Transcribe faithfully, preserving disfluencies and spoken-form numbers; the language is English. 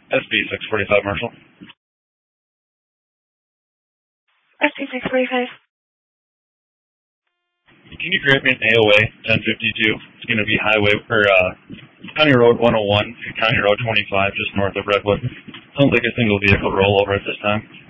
S B six forty-five, Marshall. S B six forty-five. Can you grab me an A O A ten fifty-two? It's going to be highway, or uh, County Road one oh one and County Road twenty-five, just north of Redwood. Sounds like a single vehicle rollover at this time.